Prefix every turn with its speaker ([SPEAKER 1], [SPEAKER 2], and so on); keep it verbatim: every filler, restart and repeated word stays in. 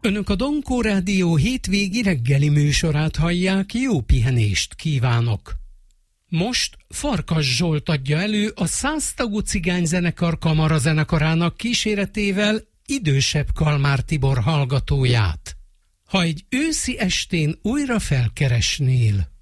[SPEAKER 1] Önök a Donkó Rádió hétvégi reggeli műsorát hallják, jó pihenést kívánok! Most Farkas Zsolt adja elő a száztagú cigányzenekar kamarazenekarának kíséretével idősebb Kalmár Tibor hallgatóját. Ha egy őszi estén újra felkeresnél.